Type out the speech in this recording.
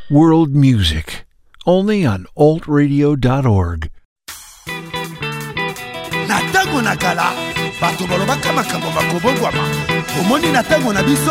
World music. Only on altradio.org. Na tango na kala bato balobaka makambo bakobongwama omoni na tango na biso